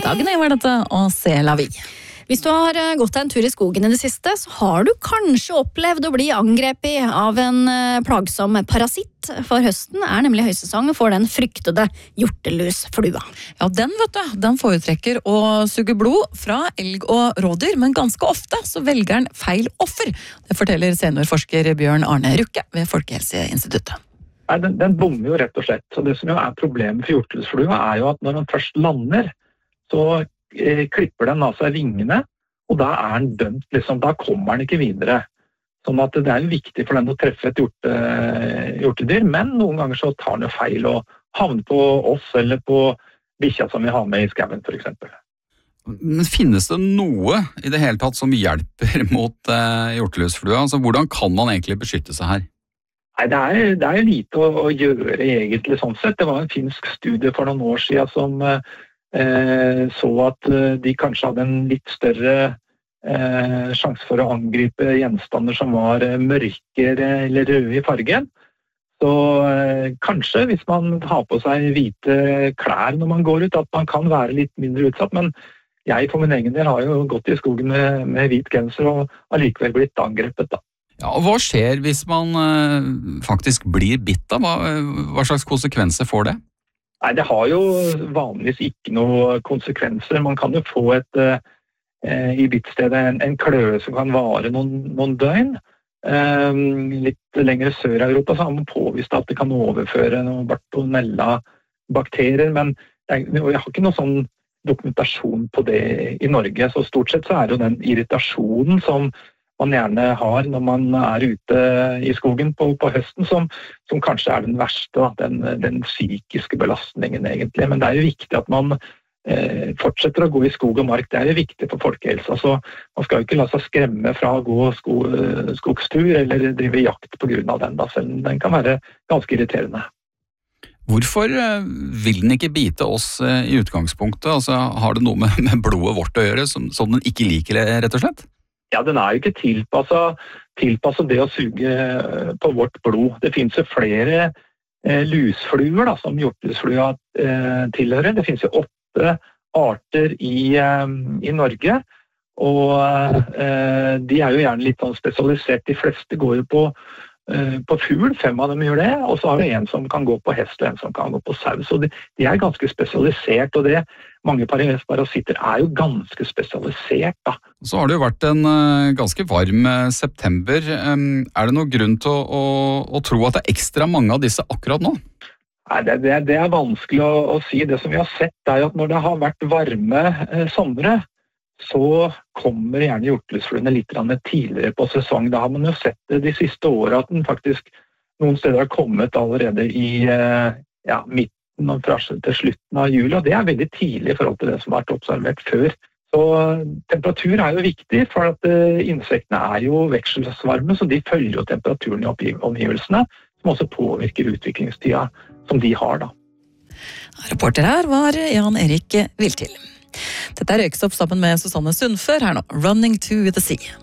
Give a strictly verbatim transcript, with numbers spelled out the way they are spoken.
Dagen var dette, og c'est la vie. Hvis du har gått en tur i skogen i det siste, så har du kanskje opplevd å bli angrepet av en plagsom parasitt. For høsten er nemlig høysesong for den fryktede hjortelusflua. Ja, den vet du, den foretrekker å suge blod fra elg og rådyr, men ganske ofte så velger den feil offer. Det forteller seniorforsker Bjørn Arne Rukke ved Folkehelseinstituttet. Nei, den, den bommer jo rett og slett. Så det som jo er problemet for hjortelusflua er jo at når den først lander, så klipper den av seg vingene, og da er den dømt, liksom, da kommer den ikke videre. Sånn at det er jo viktig for den å treffe et hjorte, hjortedyr, men noen ganger så tar den jo feil og havner på oss eller på bikkja som vi har med i skauen for eksempel. Men finnes det noe i det hele tatt som hjelper mot eh, hjortelusflua? Altså, hvordan kan man egentlig beskytte seg her? Nei, det er, det er lite å, å gjøre egentlig sånn sett. Det var en finsk studie for noen år siden som eh, så at de kanskje hadde en litt større eh, sjanse for å angripe gjenstander som var mørkere eller røde i fargen. Så eh, kanskje hvis man har på seg hvite klær når man går ut, at man kan være litt mindre utsatt. Men jeg for min egen del har jo gått i skogen med, med hvit genser og allikevel blitt angrepet da. Ja, og hva skjer hvis man eh, faktisk blir bitt da? Hva, hva slags konsekvenser får det? Nei, det har jo vanligvis ikke noen konsekvenser. Man kan jo få et, eh, i bittstedet en, en kløe som kan vare noen, noen døgn. Eh, litt lenger sør i Europa så har man påvist at det kan overføre noen bartonella-bakterier, men jeg, jeg har ikke noen sånn dokumentasjon på det i Norge. Så stort sett så er det jo den irritasjonen som man gjerne har når man er ute i skogen på, på høsten, som, som kanskje er den verste, da, den, den psykiske belastningen egentlig. Men det er jo viktig at man eh, fortsetter å gå i skog og mark. Det er jo viktig for folkehelsa. Så man skal jo ikke la seg skremme fra å gå sko, skogstur eller drive jakt på grunn av den. Da, selv den kan være ganske irriterende. Hvorfor vil den ikke bite oss i utgangspunktet? Altså, har det noe med, med blodet vårt å gjøre som, som den ikke liker, rett og slett? Ja, den er jo ikke tilpasset, tilpasset det å suge på vårt blod. Det finnes jo flere eh, lusfluer da, som hjortelusflua eh, tilhører. Det finnes jo åtte arter i, eh, i Norge, og eh, de er jo gjerne litt sånn spesialisert. De fleste går jo på, eh, på fugl, fem av dem gjør det, og så har vi en som kan gå på hest og en som kan gå på sau. Så de, de er ganske spesialisert, og det mange parasitter er jo ganske spesialisert da. Så har det jo vært en uh, ganske varm uh, september. Um, er det noen grunn til å, å, å tro at det er ekstra mange av disse akkurat nå? Nei, det, det, det er vanskelig å, å si. Det som vi har sett er at når det har vært varme uh, somre, så kommer gjerne hjortelusfluene litt tidligere på sesong. Da har man jo sett det de siste årene at den faktisk noen steder har kommet allerede i uh, ja, midten og fra til slutten av juli, og det er veldig tidlig i forhold til det som har vært observert før. Så temperatur er jo viktig, for at uh, insektene er jo vekselsvarme, så de følger jo temperaturen i omgivelsene, som også påvirker utviklingstida som de har da. Reporter her var Jan Erik Viltil. Dette er Røyksopp sammen med Susanne Sundfør her nå, Running to the Sea.